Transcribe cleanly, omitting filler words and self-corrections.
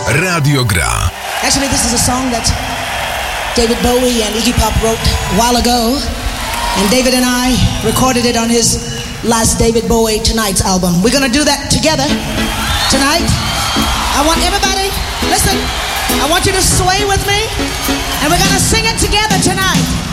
Radio Gra. Actually, this is a song that David Bowie and Iggy Pop wrote a while ago, and David and I recorded it on his last David Bowie Tonight's album. We're gonna do that together tonight. I want everybody, listen, I want you to sway with me, and we're gonna sing it together tonight.